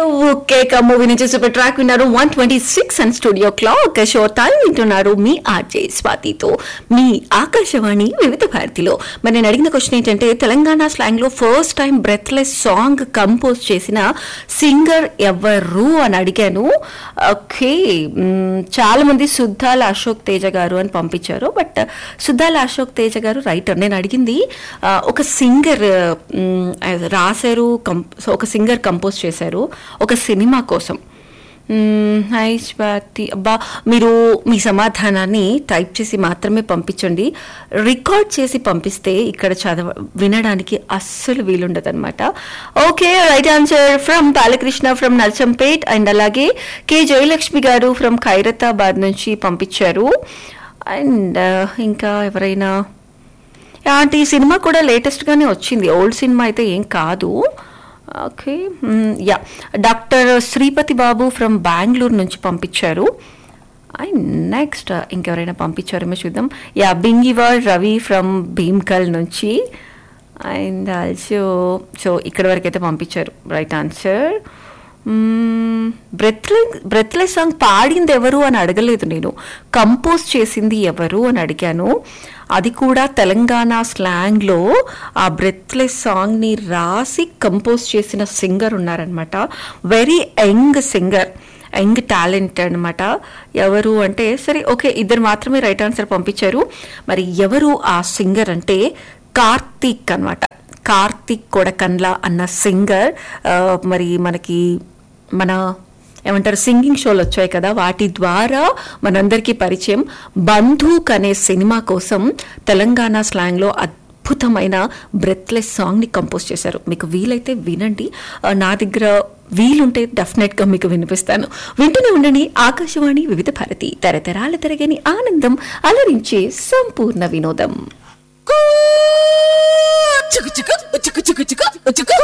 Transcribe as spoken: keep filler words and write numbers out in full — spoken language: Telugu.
కేక మూవీ నుంచి సూపర్ ట్రాక్ విన్నారు. One twenty six and studio clock show time వింటున్నారు మీ ఆర్జే స్వాతితో మీ ఆకాశవాణి వివిధ భారతిలో. మరి నేను అడిగిన క్వశ్చన్ ఏంటంటే, తెలంగాణ స్లాంగ్ లో first time breathless song compose చేసిన సింగర్ ఎవరు అని అడిగాను. ఓకే, చాలా మంది సుద్దాల అశోక్ తేజ గారు అని పంపించారు. బట్ సుద్దాల అశోక్ తేజ గారు రైటర్. నేను అడిగింది ఒక సింగర్ రాశారు, ఒక సింగర్ కంపోజ్ చేశారు ఒక సినిమా కోసం. హై స్వాతి, అబ్బా మీరు మీ సమాధానాన్ని టైప్ చేసి మాత్రమే పంపించండి. రికార్డ్ చేసి పంపిస్తే ఇక్కడ చదవ వినడానికి అస్సలు వీలుండదు అనమాట. Okay, right answer from Balakrishna from Narsampet. And అలాగే కె జయలక్ష్మి గారు ఫ్రమ్ ఖైరతాబాద్ నుంచి పంపించారు. అండ్ ఇంకా ఎవరైనా, అంటే ఈ సినిమా కూడా లేటెస్ట్గానే వచ్చింది, ఓల్డ్ సినిమా అయితే ఏం కాదు. Okay, yeah, doctor Sripati Babu from Bengaluru నుంచి పంపించారు. అండ్ నెక్స్ట్ ఇంకెవరైనా పంపించారేమో చూద్దాం. యా, బింగివాల్ రవి ఫ్రమ్ భీమ్కల్ నుంచి. అండ్ ఆల్సో సో ఇక్కడ వరకు అయితే పంపించారు. Right answer. Breathless breathless song పాడింది ఎవరు అని అడగలేదు నేను, కంపోజ్ చేసింది ఎవరు అని అడిగాను. అది కూడా తెలంగాణ స్లాంగ్లో ఆ బ్రెత్లెస్ సాంగ్ని రాసి కంపోజ్ చేసిన సింగర్ ఉన్నారనమాట. Very young singer, young talent అనమాట. ఎవరు అంటే, సరే ఓకే, ఇద్దరు మాత్రమే రైట్ ఆన్సర్ పంపించారు. మరి ఎవరు ఆ సింగర్ అంటే కార్తీక్ అనమాట. కార్తీక్ కొడకన్ల అన్న సింగర్. మరి మనకి మన ఏమంటారు సింగింగ్ షోలు వచ్చాయి కదా, వాటి ద్వారా మనందరికీ పరిచయం. బంధూక్ అనే సినిమా కోసం తెలంగాణ స్లాంగ్లో అద్భుతమైన బ్రెత్లెస్ సాంగ్ని కంపోజ్ చేశారు. మీకు వీలైతే వినండి, నా దగ్గర వీలుంటే డెఫినెట్గా మీకు వినిపిస్తాను. వింటూనే ఉండండి ఆకాశవాణి వివిధ భారతి, తరతరాల తరగని ఆనందం, అలరించే సంపూర్ణ వినోదం.